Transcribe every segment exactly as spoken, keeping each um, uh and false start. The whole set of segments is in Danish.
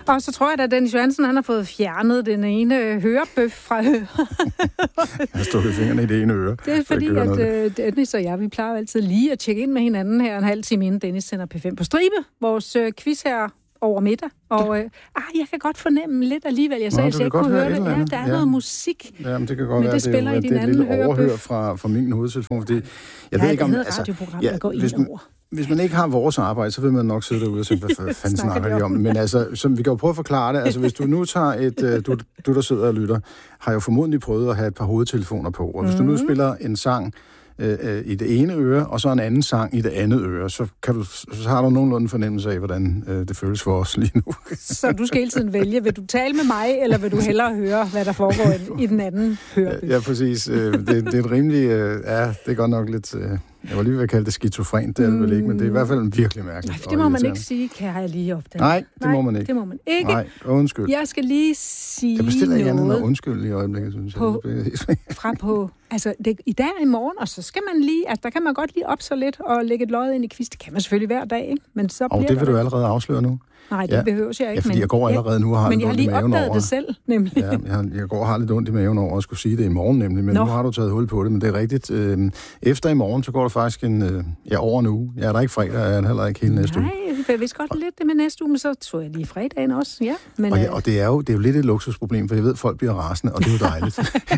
Og så tror jeg, at Dennis Johansen, han har fået fjernet den ene hørebøf fra øret. Jeg har stukket fingrene i det ene øre. Det er fordi, at uh, Dennis og jeg, vi plejer altid lige at tjekke ind med hinanden her en halv time inden Dennis sender P fem på stribe. Vores uh, quiz her over middag. Og øh, ah, jeg kan godt fornemme lidt alligevel. Jeg sagde, at jeg ikke kunne høre det. Ja, der er ja. noget musik. Ja, men det kan godt men være, det spiller det, i din det er et anden lille overhør hørebøf. fra, fra min hovedtelefon. Fordi jeg ja, ved ikke, om, det altså, radioprogram, ja, der går hvis, ind over. Hvis man ikke har vores arbejde, så vil man nok sidde derude og tænke, hvad fanden snakker de om? Men altså, så vi kan jo prøve at forklare det. Altså, hvis du nu tager et, du, du der sidder og lytter, har jo formodentlig prøvet at have et par hovedtelefoner på. Og hvis mm. du nu spiller en sang øh, i det ene øre, og så en anden sang i det andet øre, så, kan du, så har du nogenlunde fornemmelse af, hvordan øh, det føles for os lige nu. Så du skal hele tiden vælge, vil du tale med mig, eller vil du hellere høre, hvad der foregår i den anden hørebøf? Ja, ja, præcis. Det, det er et rimelig... Ja, det er godt nok lidt... Jeg var lige ved at kalde det skizofrent, det er det vel ikke, men det er i hvert fald virkelig mærkeligt. Nej, det må man ikke sige, kan jeg lige opdage. Nej, det Nej, må man ikke. det må man ikke. Nej, undskyld. Jeg skal lige sige jeg bestiller ikke noget. andet end undskyld i øjeblikket, synes på, jeg. Fra på, altså det, i dag og i morgen, og så skal man lige, altså der kan man godt lige op så lidt og lægge et lod ind i quiz. Det kan man selvfølgelig hver dag, ikke? Men så og det vil du allerede afsløre nu. Nej, det ja. behøver jeg ikke. Ja, fordi jeg går allerede nu og har men lidt ondt i maven over. Men jeg har lige opdaget det selv, nemlig. Ja, jeg, har, jeg går og har lidt ondt i maven over at skulle sige det i morgen, nemlig. Men Nå. nu har du taget hul på det, men det er rigtigt. Øh, efter i morgen, så går det faktisk en, øh, ja, over en uge. Jeg er der ikke fredag, jeg er heller ikke hele næste Nej, uge. Nej, jeg vidste godt lidt det med næste uge, men så tror jeg lige fredagen også, ja. Men, og, ja, og det er, jo, det er jo lidt et luksusproblem, for jeg ved, at folk bliver rasende, og det er jo dejligt.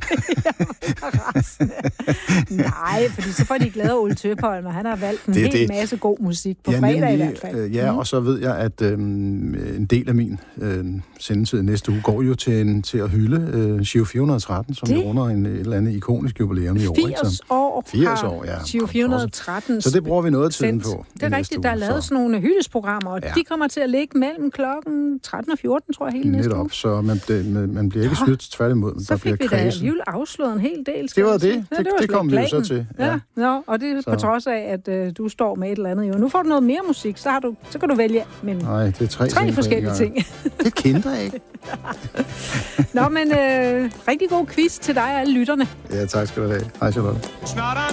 rasende. Nej, fordi så får de glade Ole Tøpholm, og han har valgt en det, hel det. masse god musik på ja, fredag nemlig, i hvert fald. Øh, ja, mm. og så ved jeg, at øh, en del af min øh, sendetid næste uge går jo til, en, til at hylde øh, Giro fire hundrede og tretten, som det? runder en et eller andet ikonisk jubilæum i år. firs år firs år, ja. Giro fire hundrede og tretten. Så det bruger vi noget af tiden på. Det er rigtigt, der er lavet så. sådan nogle hyldesprogrammer, og ja. de kommer til at ligge mellem klokken tretten og fjorten, tror jeg, hele næste Netop, uge. så man, det, man bliver ikke snydt, tværtimod. Så fik vi da alligevel afslået en hel del. Det var det. Det, ja, det, det kom vi jo så til. Ja, ja. Nå, og det er på trods af, at øh, du står med et eller andet. Jo. Nu får du noget mere musik, så, har du, så kan du vælge men Nej, det er tre, tre ting forskellige ting. Det kender jeg ikke. Nå, men øh, rigtig god quiz til dig og alle lytterne. Ja, tak skal du have. Hej, Charlotte.